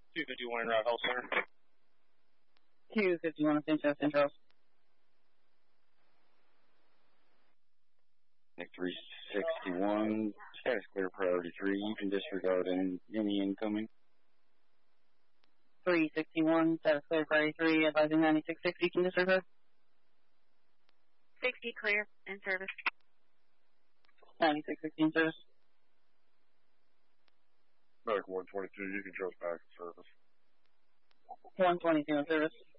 251 Route Health Center. 251 St. Charles. Nick 361, status clear priority 3. You can disregard any incoming. 361, status clear priority 3, advising 9660, you can disregard. 60 clear, in service. 9660 in service. Medic 122, you can jump back in service. 122 in service.